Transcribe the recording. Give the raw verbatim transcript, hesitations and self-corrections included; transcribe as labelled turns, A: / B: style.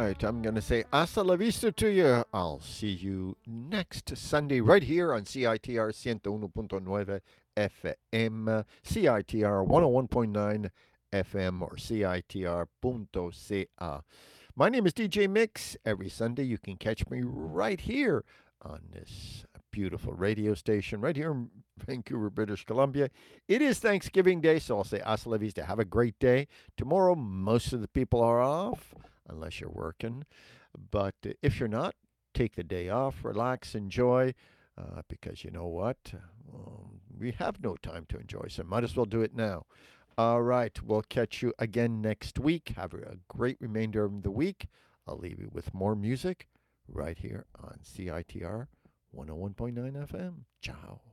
A: right. I'm going to say hasta la vista to you. I'll see you next Sunday right here on C I T R one oh one point nine F M, C I T R one oh one point nine F M, or C I T R dot C A. My name is D J Mix. Every Sunday you can catch me right here on this beautiful radio station right here in Vancouver, British Columbia. It is Thanksgiving Day, so I'll say hasta la vista. Have a great day. Tomorrow, most of the people are off, unless you're working. But uh, if you're not, take the day off, relax, enjoy, uh, because you know what? Um, we have no time to enjoy, so might as well do it now. All right, we'll catch you again next week. Have a great remainder of the week. I'll leave you with more music right here on C I T R one oh one point nine F M. Ciao.